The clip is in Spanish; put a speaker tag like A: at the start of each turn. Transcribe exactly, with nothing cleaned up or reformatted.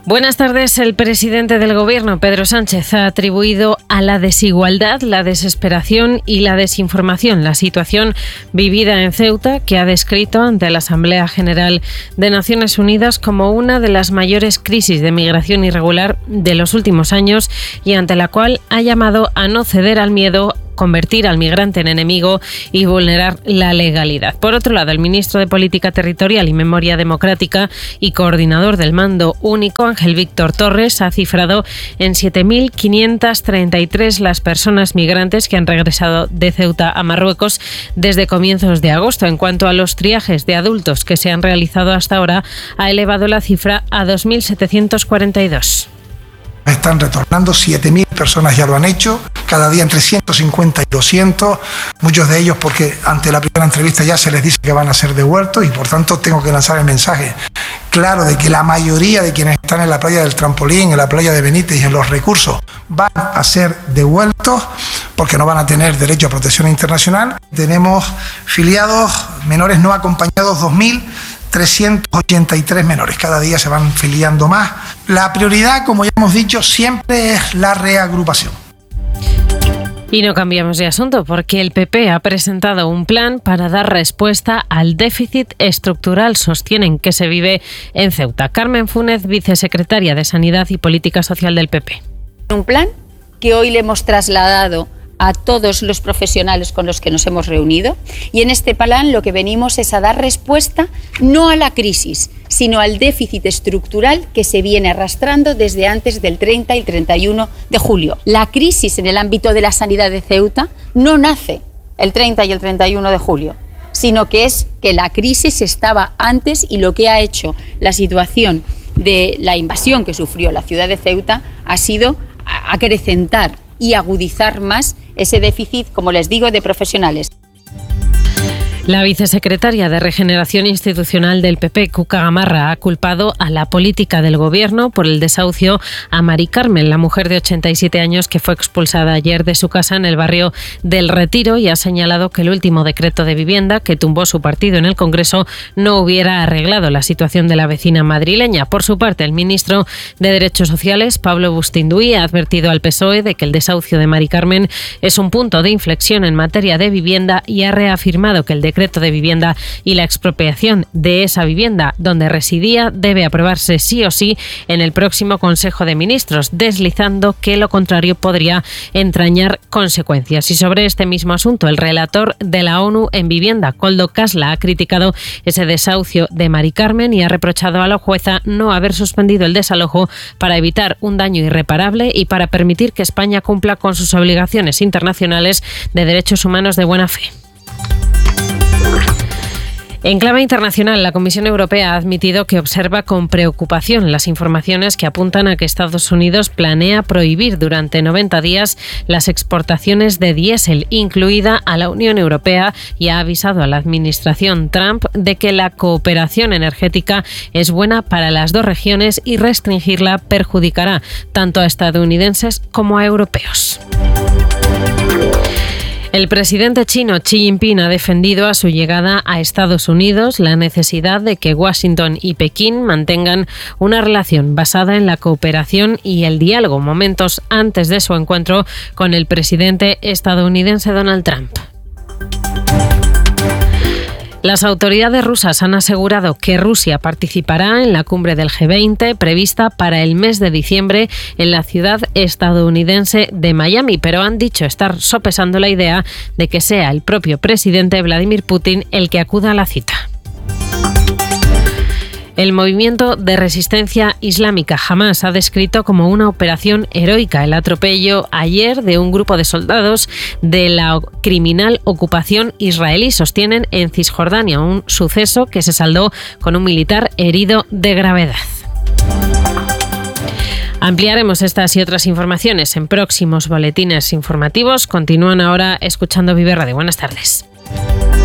A: Buenas tardes. El presidente del Gobierno, Pedro Sánchez, ha atribuido a la desigualdad, la desesperación y la desinformación la situación vivida en Ceuta, que ha descrito ante la Asamblea General de Naciones Unidas como una de las mayores crisis de migración irregular de los últimos años y ante la cual ha llamado a no ceder al miedo, convertir al migrante en enemigo y vulnerar la legalidad. Por otro lado, el ministro de Política Territorial y Memoria Democrática y coordinador del Mando Único, Ángel Víctor Torres, ha cifrado en siete mil quinientas treinta y tres las personas migrantes que han regresado de Ceuta a Marruecos desde comienzos de agosto. En cuanto a los triajes de adultos que se han realizado hasta ahora, ha elevado la cifra a dos mil setecientos cuarenta y dos.
B: Están retornando, siete mil personas ya lo han hecho, cada día entre ciento cincuenta y doscientos, muchos de ellos porque ante la primera entrevista ya se les dice que van a ser devueltos y por tanto tengo que lanzar el mensaje claro de que la mayoría de quienes están en la playa del Trampolín, en la playa de Benítez y en los recursos van a ser devueltos porque no van a tener derecho a protección internacional. Tenemos filiados menores no acompañados dos mil trescientos ochenta y tres menores, cada día se van filiando más. La prioridad, como ya hemos dicho, siempre es la reagrupación.
A: Y no cambiamos de asunto porque el P P ha presentado un plan para dar respuesta al déficit estructural, sostienen, que se vive en Ceuta. Carmen Fúnez, vicesecretaria de Sanidad y Política Social del P P.
C: Un plan que hoy le hemos trasladado a todos los profesionales con los que nos hemos reunido, y en este plan lo que venimos es a dar respuesta no a la crisis, sino al déficit estructural que se viene arrastrando desde antes del treinta y el treinta y uno de julio. La crisis en el ámbito de la sanidad de Ceuta no nace el treinta y el treinta y uno de julio, sino que es que la crisis estaba antes, y lo que ha hecho la situación de la invasión que sufrió la ciudad de Ceuta ha sido acrecentar y agudizar más ese déficit, como les digo, de profesionales.
A: La vicesecretaria de Regeneración Institucional del P P, Cuca Gamarra, ha culpado a la política del Gobierno por el desahucio a Mari Carmen, la mujer de ochenta y siete años que fue expulsada ayer de su casa en el barrio del Retiro, y ha señalado que el último decreto de vivienda que tumbó su partido en el Congreso no hubiera arreglado la situación de la vecina madrileña. Por su parte, el ministro de Derechos Sociales, Pablo Bustinduy, ha advertido al P S O E de que el desahucio de Mari Carmen es un punto de inflexión en materia de vivienda y ha reafirmado que el decreto decreto de vivienda y la expropiación de esa vivienda donde residía debe aprobarse sí o sí en el próximo Consejo de Ministros, deslizando que lo contrario podría entrañar consecuencias. Y sobre este mismo asunto, el relator de la ONU en vivienda, Koldo Kasla, ha criticado ese desahucio de Mari Carmen y ha reprochado a la jueza no haber suspendido el desalojo para evitar un daño irreparable y para permitir que España cumpla con sus obligaciones internacionales de derechos humanos de buena fe. En clave internacional, la Comisión Europea ha admitido que observa con preocupación las informaciones que apuntan a que Estados Unidos planea prohibir durante noventa días las exportaciones de diésel, incluida a la Unión Europea, y ha avisado a la administración Trump de que la cooperación energética es buena para las dos regiones y restringirla perjudicará tanto a estadounidenses como a europeos. El presidente chino Xi Jinping ha defendido a su llegada a Estados Unidos la necesidad de que Washington y Pekín mantengan una relación basada en la cooperación y el diálogo, momentos antes de su encuentro con el presidente estadounidense Donald Trump. Las autoridades rusas han asegurado que Rusia participará en la cumbre del G veinte prevista para el mes de diciembre en la ciudad estadounidense de Miami, pero han dicho estar sopesando la idea de que sea el propio presidente Vladimir Putin el que acuda a la cita. El movimiento de resistencia islámica Hamás ha descrito como una operación heroica el atropello ayer de un grupo de soldados de la criminal ocupación israelí, sostienen en Cisjordania, un suceso que se saldó con un militar herido de gravedad. Ampliaremos estas y otras informaciones en próximos boletines informativos. Continúan ahora escuchando Vive Radio. Buenas tardes.